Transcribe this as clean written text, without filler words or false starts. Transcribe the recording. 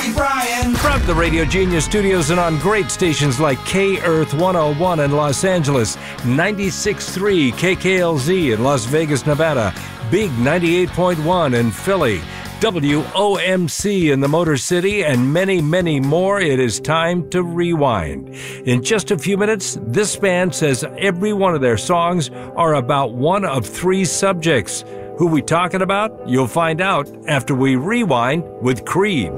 Bryan. From the Radio Genius studios and on great stations like K-Earth 101 in Los Angeles, 96.3 KKLZ in Las Vegas, Nevada, Big 98.1 in Philly, WOMC in the Motor City, and many, many more, it is time to rewind. In just a few minutes, this band says every one of their songs are about one of three subjects. Who we talking about? You'll find out after we rewind with Creed.